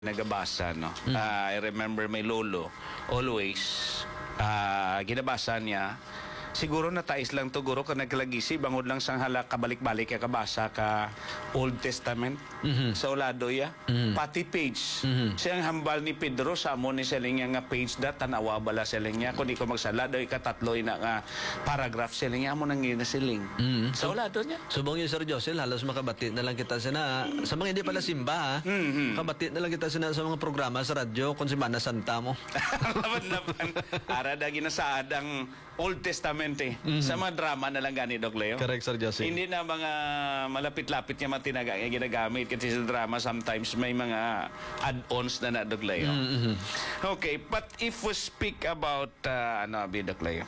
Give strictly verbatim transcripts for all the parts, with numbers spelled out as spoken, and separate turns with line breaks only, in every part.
nagabasa, no?
Mm.
Ah, I remember my lolo, always, ah, ginabasa niya, siguro natais lang to guro ka nagkalagisi, bangod lang sang hala, kabalik-balik ka kabasa ka Old Testament,
Mhm.
sa ulado ya,
Mhm.
pati page.
Mhm.
Siyang hambal ni Pedro, sa amo ni siling niya nga page da, tanawa bala siling niya, kung di ko magsala, daw ikatatlo na nga paragraph siling niya, amo nang siling.
Mhm.
Sa ulado niya.
Subong yung Sir Josel, halos makabati na lang kita sina sa mga hindi pala simba, ha?
Mhm.
Makabati na lang kita sina sa mga programa sa radyo kung si Mana Santa mo.
Laban-laban. Ara da ginasaad ang Old Testament eh.
Mhm.
Sa mga drama na lang gani, Doc Leo.
Correct, Sir Josel.
Hindi na mga malapit-lapit nga matinaga nga ginagamit kasi sa drama sometimes may mga add-ons na na, Doc Leo.
Mhm.
Okay, but if we speak about uh, ano abi, Doc Leo,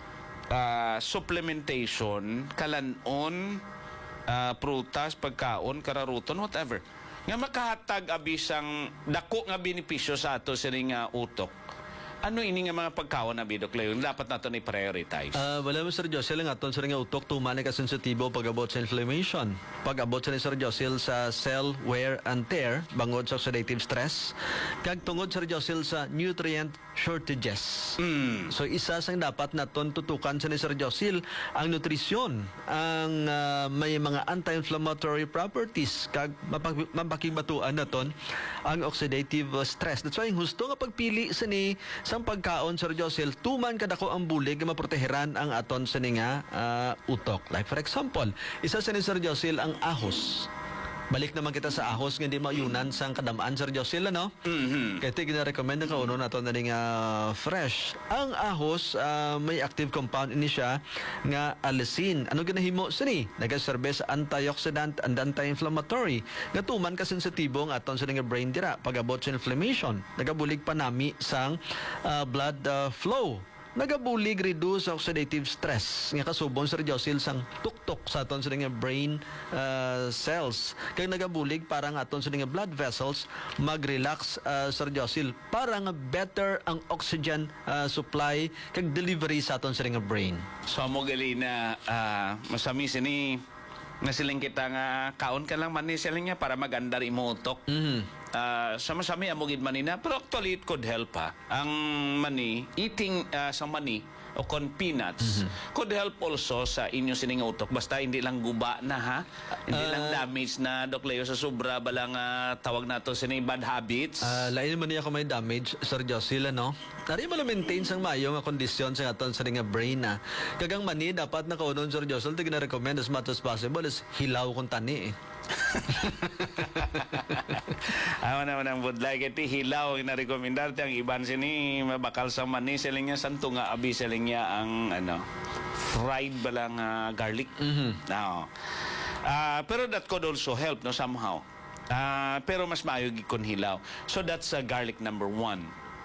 uh, supplementation, kalanon, uh, prutas, pagkaon, kararuton, whatever, nga makahatag abi sang dako nga benepisyo sa ato sa nga utok. Ano ini nga mga pagkaon na Doc Leo dapat nato ni prioritize?
Ah, wala mo Sir Josel ang aton sa nga utok tumani ka sensitibo pag-abot sa inflammation. Pag-abot sa ni Sir Josel sa cell wear and tear bangod sa oxidative stress kag tungod Sir Josel sa nutrient shortages.
Mm.
So isa sang dapat naton tutukan sa ni Sir Josel ang nutrisyon, ang ah, may mga anti-inflammatory properties kag mapag- mapakibatuan naton ang oxidative uh, stress. That's why husto nga pagpili sa ni sang pagkaon Sir Josel tuman kadako ang bulig nga maproteheran ang aton sa ni nga ah, utok. Like for example, isa sa ni Sir Josel ang ahos. Balik naman kita sa ahos nga di mayunan sang kadamaan Sir Josel, ano?
Mhm.
Kaya ito gina-recommend na kauno nato na rin nga fresh. Ang ahos, ah, may active compound ini siya nga allicin. Ano ginahimo sa ni? Nagaserbe sa antioxidant and anti-inflammatory. Gatuman ka sensitibo ang aton sa nga brain dira pag-abot sa inflammation. Nagabulig pa nami sang ah, blood ah, flow. Nagabulig reduce sa oxidative stress nga kasubon Sir Josel sang tuktok sa aton sa nga brain uh, cells kay nagabulig para nga aton sa nga blood vessels mag-relax uh, Sir Josel para nga better ang oxygen uh, supply kag delivery sa aton sa nga brain.
So mo gali na ah, masami sini nga siling kita nga kaon ka lang man ni siling niya para magandar imo utok.
Mhm.
Uh, sama-sami amugid manina, pero actually it could help ha. Ang mani, eating uh, sa mani o con peanuts
Mm-hmm.
could help also sa inyong sining utok. Basta hindi lang guba na ha. Hindi
Uh,
lang damage na, Doc Leo, sa sobra balang uh, tawag nato sining bad habits.
Ah, lain man niya ako may damage Sir Josel, ano? Dari mo maintain sang mayo nga kondisyon sa aton sa nga brain na. Kagang mani dapat na kaunon Sir Josel tig na recommend as much as possible is hilaw kung tani eh.
Awa naman ang budlay kiti hilaw na-rekomendar ang iban sini mabakal sa mani siling niya santo nga abi siling niya ang ano fried balang uh, garlic.
Mhm.
No. Ah, pero that could also help no somehow. Ah, pero mas maayo gid kun hilaw. So that's uh, garlic number one.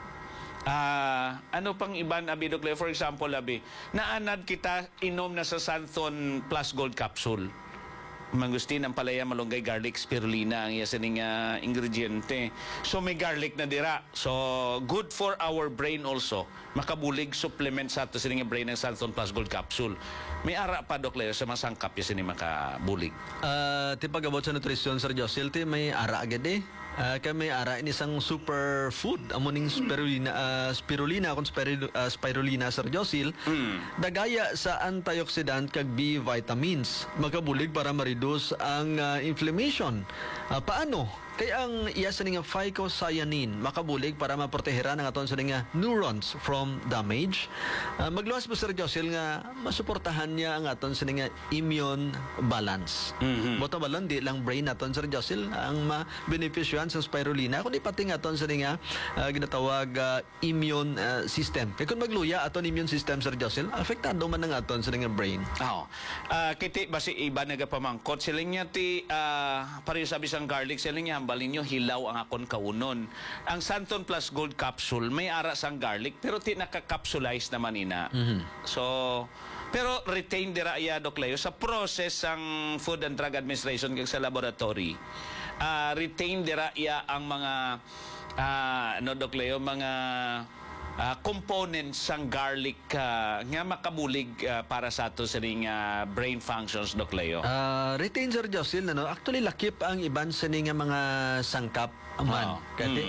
Ah, ano pang iban abi Doc Leo? For example abi, naanad kita inom na sa Santon Plus Gold capsule. Mangustin ang palaya, malunggay, garlic, spirulina ang iya sining uh, ingrediente. So may garlic na dira. So good for our brain also. Makabulig supplement sa ato sining brain ng Santon Plus Gold capsule. May ara pa Doc Leo sa masangkap ya sining makabulig.
Ah, ti pag-abot sa nutrisyon Sir Josel ti may ara agad eh. Ah, kay may ara ini sang superfood amo ning spirulina ah, spirulina kung spirul, ah, spirulina Sir Josel.
Mm.
Dagaya sa antioxidant kag B vitamins makabulig para ma-reduce ang ah, inflammation. Ah, paano? Kay ang iya sa nga phycocyanin makabulig para maproteheran ang aton sa nga neurons from damage. Ah, magluwas po Sir Josel nga masuportahan niya ang aton sa nga immune balance.
Mhm.
Boto balon di lang brain naton Sir Josel ang ma-benepisyohan sa spirulina kundi pati nga aton sa nga ah, ginatawag ah, immune ah, system. Kay kung magluya aton immune system Sir Josel, apektado man ang aton sa nga brain.
Oh. Ah, kiti basi iba nagapamangkot siling niya ti ah, pareho sabi sang garlic siling niya hambalin niyo hilaw ang akon kaunon. Ang Santon Plus Gold capsule may ara sang garlic pero ti naka-capsulize naman ina.
Mhm.
So pero retain dira iya Doc Leo sa process ang Food and Drug Administration kag sa laboratory. Ah, retain dira iya ang mga ah, ano Doc Leo mga ah, components sang garlic ah, nga makabulig ah, para sa ato sa ring ah, brain functions, Doc Leo.
Ah, retain Sir Josel, ano? Actually, lakip ang iban sa nga mga sangkap Aman.
Oo.
Kati